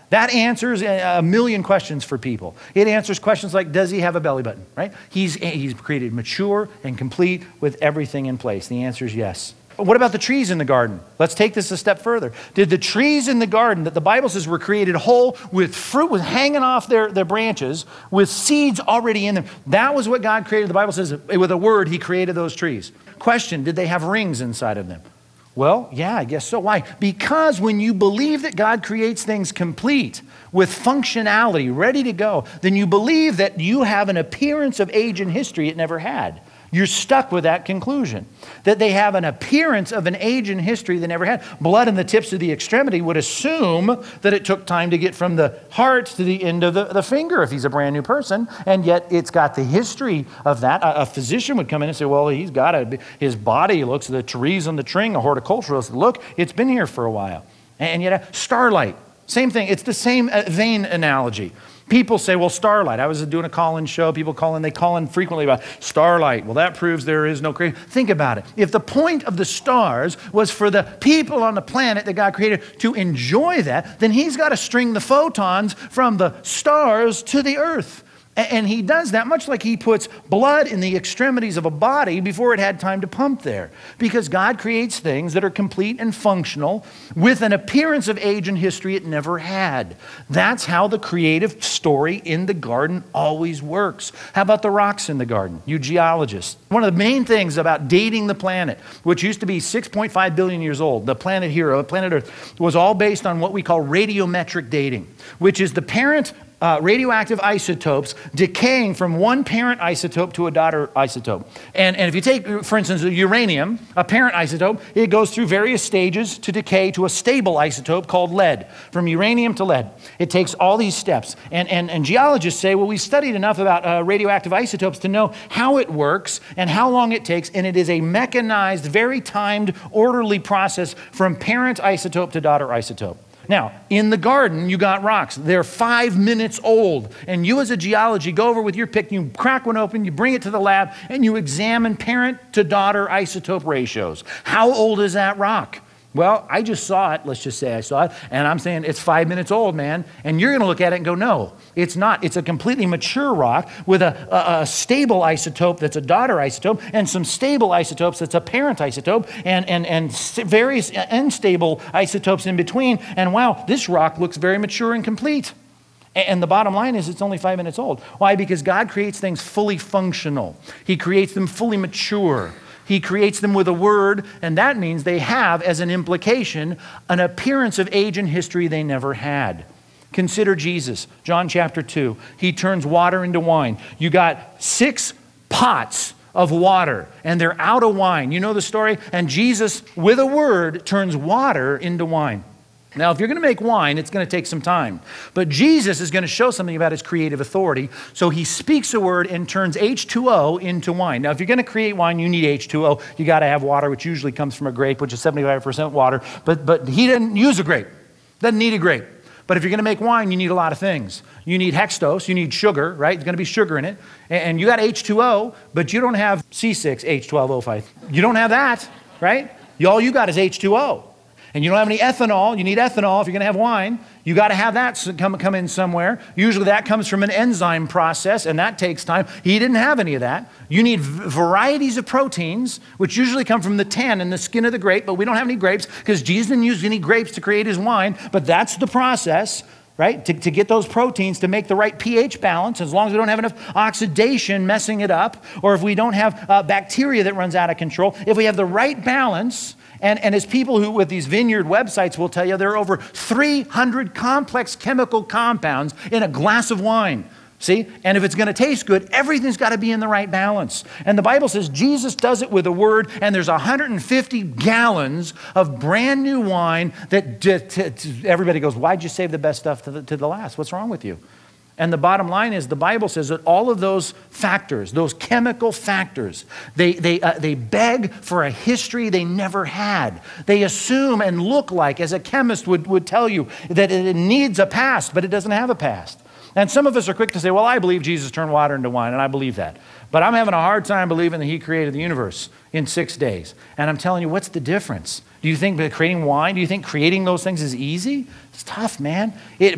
That answers a million questions for people. It answers questions like, does he have a belly button, right? He's created mature and complete with everything in place. The answer is yes. What about the trees in the garden? Let's take this a step further. Did the trees in the garden that the Bible says were created whole with fruit with hanging off their branches, with seeds already in them? That was what God created. The Bible says with a word, he created those trees. Question, did they have rings inside of them? Well, yeah, I guess so. Why? Because when you believe that God creates things complete with functionality, ready to go, then you believe that you have an appearance of age and history it never had. You're stuck with that conclusion, that they have an appearance of an age and history they never had. Blood in the tips of the extremity would assume that it took time to get from the heart to the end of the finger if he's a brand new person, and yet it's got the history of that. A physician would come in and say, well, he's got his body looks, the trees on the tree, a horticulturalist, look, it's been here for a while. And yet, starlight, same thing. It's the same vein analogy. People say, well, starlight. I was doing a call-in show. People they call in frequently about starlight. Well, that proves there is no creation. Think about it. If the point of the stars was for the people on the planet that God created to enjoy that, then he's got to string the photons from the stars to the earth. And he does that much like he puts blood in the extremities of a body before it had time to pump there. Because God creates things that are complete and functional with an appearance of age and history it never had. That's how the creative story in the garden always works. How about the rocks in the garden? You geologists. One of the main things about dating the planet, which used to be 6.5 billion years old, the planet here, planet Earth, was all based on what we call radiometric dating, which is the parent radioactive isotopes decaying from one parent isotope to a daughter isotope. And if you take, for instance, uranium, a parent isotope, it goes through various stages to decay to a stable isotope called lead, from uranium to lead. It takes all these steps. And geologists say, well, we studied enough about radioactive isotopes to know how it works and how long it takes, and it is a mechanized, very timed, orderly process from parent isotope to daughter isotope. Now, in the garden, you got rocks. They're 5 minutes old. And you as a geologist go over with your pick, you crack one open, you bring it to the lab, and you examine parent to daughter isotope ratios. How old is that rock? Well, I just saw it. Let's just say I saw it. And I'm saying it's 5 minutes old, man. And you're going to look at it and go, no, it's not. It's a completely mature rock with a stable isotope that's a daughter isotope and some stable isotopes that's a parent isotope and various unstable isotopes in between. And wow, this rock looks very mature and complete. And the bottom line is it's only 5 minutes old. Why? Because God creates things fully functional. He creates them fully mature. He creates them with a word, and that means they have, as an implication, an appearance of age and history they never had. Consider Jesus, John chapter 2. He turns water into wine. You got 6 pots of water, and they're out of wine. You know the story? And Jesus, with a word, turns water into wine. Now, if you're going to make wine, it's going to take some time. But Jesus is going to show something about his creative authority. So he speaks a word and turns H2O into wine. Now, if you're going to create wine, you need H2O. You got to have water, which usually comes from a grape, which is 75% water. But he didn't use a grape. Doesn't need a grape. But if you're going to make wine, you need a lot of things. You need hextose. You need sugar, right? There's going to be sugar in it. And you got H2O, but you don't have C6H12O5. You don't have that, right? All you got is H2O. And you don't have any ethanol. You need ethanol if you're going to have wine. You got to have that come in somewhere. Usually that comes from an enzyme process, and that takes time. He didn't have any of that. You need varieties of proteins, which usually come from the tan and the skin of the grape, but we don't have any grapes because Jesus didn't use any grapes to create his wine, but that's the process, right? To get those proteins to make the right pH balance, as long as we don't have enough oxidation messing it up, or if we don't have bacteria that runs out of control, if we have the right balance. And as people who with these vineyard websites will tell you, there are over 300 complex chemical compounds in a glass of wine. See? And if it's going to taste good, everything's got to be in the right balance. And the Bible says Jesus does it with a word, and there's 150 gallons of brand new wine that everybody goes, why'd you save the best stuff to the last? What's wrong with you? And the bottom line is the Bible says that all of those factors, those chemical factors, they beg for a history they never had. They assume and look like, as a chemist would tell you, that it needs a past, but it doesn't have a past. And some of us are quick to say, well, I believe Jesus turned water into wine, and I believe that. But I'm having a hard time believing that he created the universe in 6 days. And I'm telling you, what's the difference? Do you think that creating wine, do you think creating those things is easy? It's tough, man.